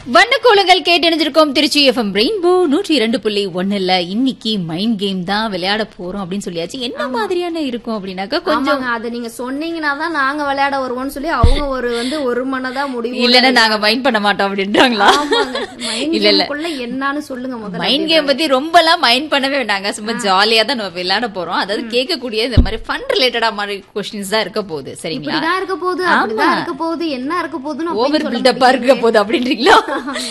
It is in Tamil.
வண்ணக்கோலங்கள் கேட்டணிஞ்சிருக்கோம் திருச்சி எஃப்எம் ரெயின்போ 102.1. இன்னைக்கு மைண்ட் கேம் தான் விளையாட போறோம் அப்படின்னு சொல்லியாச்சு. என்ன மாதிரியான இருக்கும் அப்படின்னாக்கா கொஞ்சம் அது நீங்க சொன்னீங்கன்னா தான் நாங்க விளையாட வருவோம்னு சொல்லி அவங்க ஒரு மனதா முடிவு இல்லன்னா நாங்க மைண்ட் பண்ண மாட்டோம் அப்படின்றாங்களா? இல்ல இல்ல என்னன்னு சொல்லுங்க. முதல்ல மைண்ட் கேம் பத்தி ரொம்ப எல்லாம் மைண்ட் பண்ணவே வேண்டாங்க. சும்மா ஜாலியா தான் நம்ம விளையாட போறோம். அதாவது கேட்கக்கூடிய இந்த மாதிரி ஃபன் ரிலேட்டடா மாதிரி கொஸ்டின்ஸ் தான் இருக்க போகுது. சரிங்களா? இருக்க போகுது அப்படிதான் இருக்க போகுது என்ன இருக்க போகுதுன்னு ஓவர் பில்டப்பா இருக்க போகுது அப்படின்றீங்களா?